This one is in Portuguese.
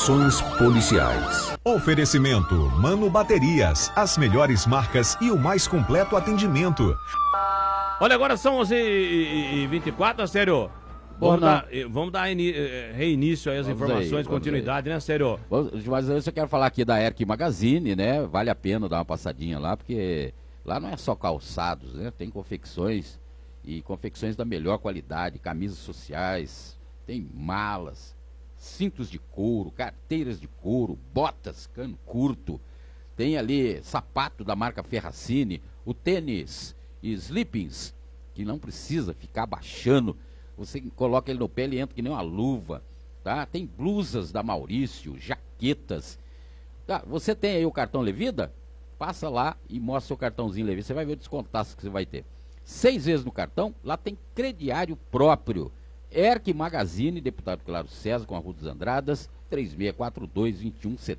Informações policiais. Oferecimento Mano Baterias, as melhores marcas e o mais completo atendimento. Olha, agora são 11h24, sério. Vamos dar reinício aí às informações, continuidade, né, sério? Mas eu só quero falar aqui da Erk Magazine, né? Vale a pena dar uma passadinha lá, porque lá não é só calçados, né? Tem confecções e confecções da melhor qualidade, camisas sociais, tem malas, cintos de couro, carteiras de couro, botas, cano curto, tem ali sapato da marca Ferracini, o tênis e sleepings, que não precisa ficar baixando, você coloca ele no pé e entra que nem uma luva, tá? Tem blusas da Maurício, jaquetas, tá? Você tem aí o cartão Levida? Passa lá e mostra seu cartãozinho Levida, você vai ver o descontaço que você vai ter. 6 vezes no cartão, lá tem crediário próprio. Erk Magazine, deputado Claro César, com a Rua dos Andradas, 3642-2170.